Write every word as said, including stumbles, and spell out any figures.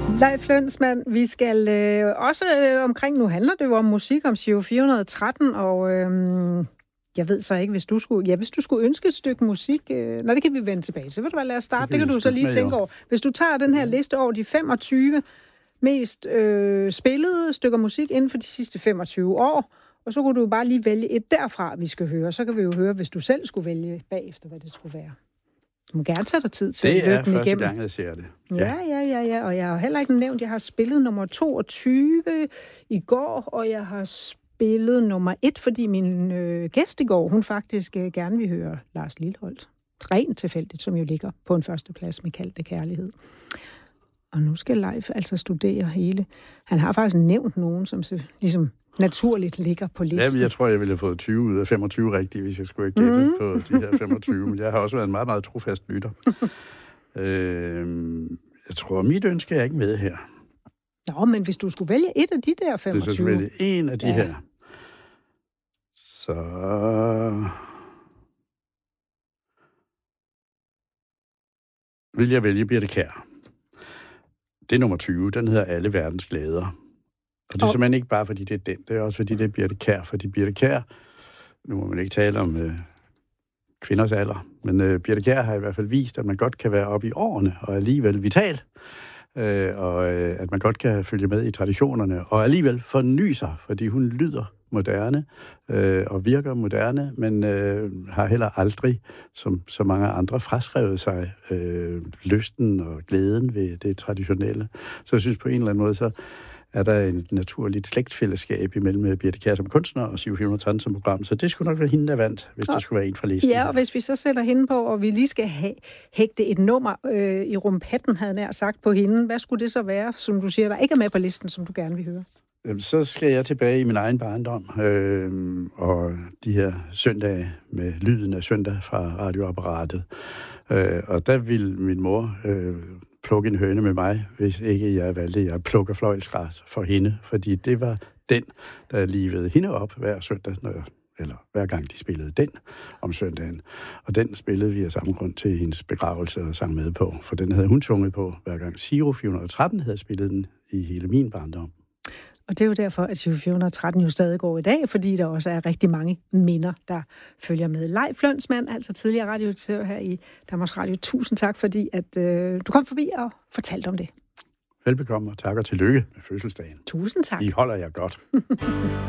Leif Flønsmann, vi skal øh, også øh, omkring, nu handler det jo om musik, om Giro fire hundrede og tretten, og øh, jeg ved så ikke, hvis du skulle, ja, hvis du skulle ønske et stykke musik, øh, nå, det kan vi vende tilbage til. Ved du hvad, lad os starte, det, det kan du så lige tænke over. Hvis du tager den her liste over de femogtyve mest øh, spillede stykker musik inden for de sidste femogtyve år, og så kunne du bare lige vælge et derfra, vi skal høre. Så kan vi jo høre, hvis du selv skulle vælge bagefter, hvad det skulle være. Du må gerne tage dig tid til at løbe den igennem. Det er første gang, jeg ser det. Ja. ja, ja, ja, ja. Og jeg har heller ikke nævnt, jeg har spillet nummer toogtyve i går, og jeg har spillet nummer et, fordi min øh, gæst i går, hun faktisk øh, gerne vil høre Lars Lilholt. Rent tilfældigt, som jo ligger på en førsteplads med Kald det kærlighed. Og nu skal Leif altså studere hele. Han har faktisk nævnt nogen, som så, ligesom naturligt ligger på listen. Ja, jeg tror, jeg ville have fået tyve ud af femogtyve rigtigt, hvis jeg skulle have gættet mm. på de her femogtyve. Men jeg har også været en meget, meget trofast lytter. øh, jeg tror, mit ønske er ikke med her. Nå, men hvis du skulle vælge et af de der femogtyve... Hvis jeg skulle vælge en af de ja. her, så... vil jeg vælge Birthe Kjær. Det er nummer tyve. Den hedder Alle verdens glæder. Og det er oh. simpelthen ikke bare, fordi det er den. Det er også, fordi det er Birthe Kjær. Fordi Birthe Kjær, nu må man ikke tale om øh, kvinders alder, men øh, Birthe Kjær har i hvert fald vist, at man godt kan være oppe i årene og alligevel vital. Øh, og øh, at man godt kan følge med i traditionerne og alligevel forny sig, fordi hun lyder moderne øh, og virker moderne, men øh, har heller aldrig, som så mange andre, fraskrevet sig øh, lysten og glæden ved det traditionelle. Så jeg synes på en eller anden måde, så er der et naturligt slægtfællesskab imellem Birthe Kjær som kunstner og Giro fire hundrede og tretten som program. Så det skulle nok være hende, der vandt, hvis det skulle være en fra listen. Ja, og hvis vi så sætter hende på, og vi lige skal have, hægte et nummer øh, i rumpetten, havde nær sagt på hende, hvad skulle det så være, som du siger, der ikke er med på listen, som du gerne vil høre? Så skal jeg tilbage i min egen barndom, øh, og de her søndage med lyden af søndag fra radioapparatet. Øh, og der ville min mor øh, plukke en høne med mig, hvis ikke jeg valgte, at jeg plukker fløjlsgræs for hende, fordi det var den, der livede hende op hver søndag, når jeg, eller hver gang de spillede den om søndagen. Og den spillede vi af samme grund til hendes begravelse og sang med på, for den havde hun sunget på, hver gang Giro fire hundrede og tretten havde spillet den i hele min barndom. Og det er jo derfor, at Giro fire hundrede og tretten jo stadig går i dag, fordi der også er rigtig mange minder, der følger med. Leif Flønsmann, altså tidligere radioredaktør her i Danmarks Radio. Tusind tak, fordi at, øh, du kom forbi og fortalte om det. Velbekomme, og tak og tillykke med fødselsdagen. Tusind tak. I holder jer godt.